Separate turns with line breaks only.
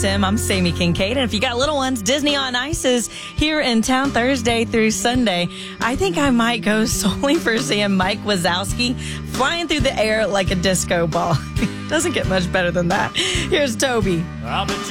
FM. I'm Sammy Kincaid. And if you got little ones, Disney on Ice is here in town Thursday through Sunday. I think I might go solely for seeing Mike Wazowski flying through the air like a disco ball. Doesn't get much better than that. Here's Toby.